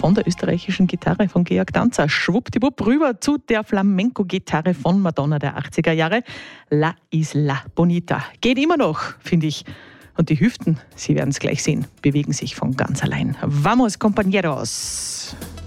von der österreichischen Gitarre von Georg Danzer. Schwuppdiwupp rüber zu der Flamenco-Gitarre von Madonna der 80er Jahre. La Isla Bonita. Geht immer noch, finde ich. Und die Hüften, Sie werden es gleich sehen, bewegen sich von ganz allein. Vamos, compañeros!